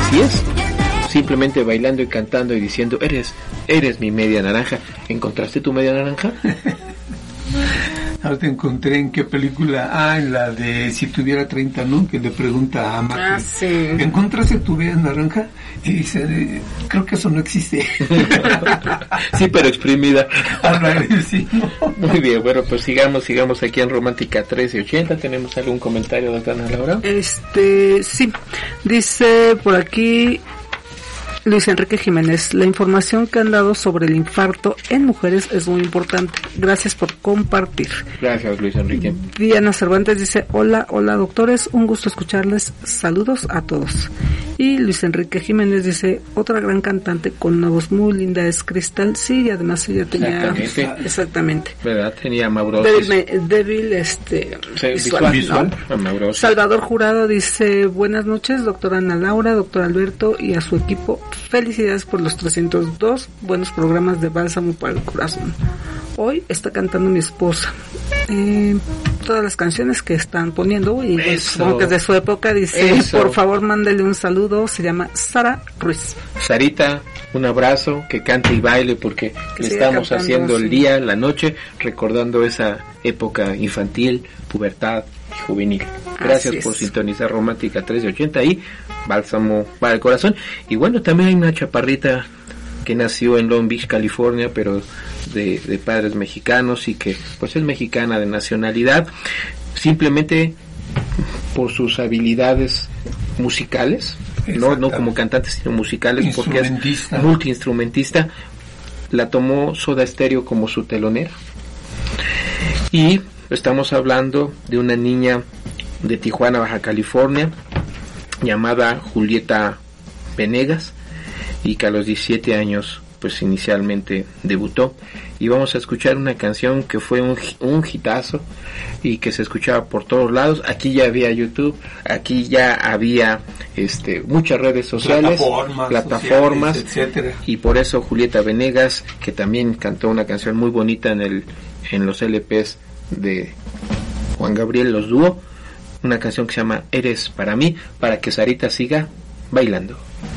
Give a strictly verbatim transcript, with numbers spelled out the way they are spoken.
así es. Simplemente bailando y cantando y diciendo, eres, eres mi media naranja. ¿Encontraste tu media naranja? Ahora te encontré en qué película, ah, en la de Si tuviera treinta, ¿no? Que le pregunta a Macri, ah, sí. ¿encontraste tu media naranja? Y dice, creo que eso no existe. Sí, pero exprimida. Sí, ¿no? Muy bien, bueno, pues sigamos, sigamos aquí en Romántica trece ochenta. ¿Tenemos algún comentario, doctora Ana Laura? Este, sí, dice por aquí Luis Enrique Jiménez, la información que han dado sobre el infarto en mujeres es muy importante. Gracias por compartir. Gracias, Luis Enrique. Diana Cervantes dice, hola, hola doctores, un gusto escucharles, saludos a todos. Y Luis Enrique Jiménez dice, otra gran cantante con una voz muy linda es Cristal, sí, y además ella tenía... Exactamente. Exactamente. ¿Verdad? Tenía amaurosis. Débil, débil este, sí, visual. visual, ¿no? Amaurosis. Salvador Jurado dice, buenas noches, doctora Ana Laura, doctor Alberto y a su equipo, felicidades por los trescientos dos buenos programas de Bálsamo para el Corazón. Hoy está cantando mi esposa eh, todas las canciones que están poniendo y pues, supongo que es de su época. Dice, Eso. Por favor mándele un saludo, se llama Sara Ruiz. Sarita, un abrazo, que cante y baile porque que le estamos cantando, haciendo sí. el día, la noche, recordando esa época infantil, pubertad y juvenil. Gracias por sintonizar Romántica trece ochenta y Bálsamo para el Corazón. Y bueno, también hay una chaparrita que nació en Long Beach, California, pero de, de padres mexicanos y que pues es mexicana de nacionalidad, simplemente por sus habilidades musicales, no, no como cantante, sino musicales, porque es multiinstrumentista. La tomó Soda Stereo como su telonera. Y estamos hablando de una niña de Tijuana, Baja California, llamada Julieta Venegas, y que a los diecisiete años pues inicialmente debutó. Y vamos a escuchar una canción que fue un, un hitazo y que se escuchaba por todos lados. Aquí ya había YouTube, aquí ya había este muchas redes sociales, plataformas, plataformas sociales, etcétera. Y por eso Julieta Venegas, que también cantó una canción muy bonita en el en los L Pes de Juan Gabriel, los dúo, una canción que se llama Eres para mí, para que Sarita siga bailando.